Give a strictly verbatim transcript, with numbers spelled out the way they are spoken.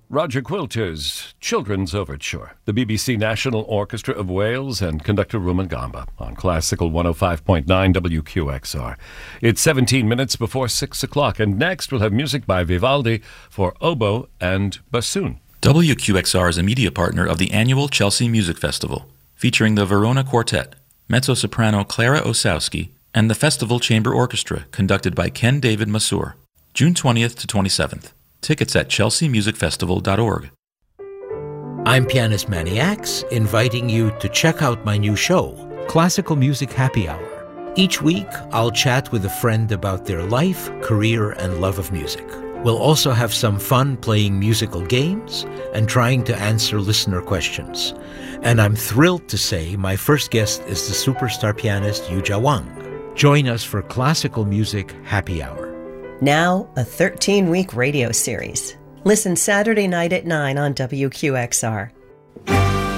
Roger Quilter's Children's Overture, the B B C National Orchestra of Wales and conductor Rumagamba on Classical one oh five point nine W Q X R. It's seventeen minutes before six o'clock, and next we'll have music by Vivaldi for oboe and bassoon. W Q X R is a media partner of the annual Chelsea Music Festival, featuring the Verona Quartet, mezzo-soprano Clara Osowski, and the Festival Chamber Orchestra, conducted by Ken David Masur. June twentieth to twenty-seventh. Tickets at chelsea music festival dot org. I'm pianist Manny Axe, inviting you to check out my new show, Classical Music Happy Hour. Each week, I'll chat with a friend about their life, career, and love of music. We'll also have some fun playing musical games and trying to answer listener questions. And I'm thrilled to say my first guest is the superstar pianist Yuja Wang. Join us for Classical Music Happy Hour. Now, a thirteen-week radio series. Listen Saturday night at nine on W Q X R.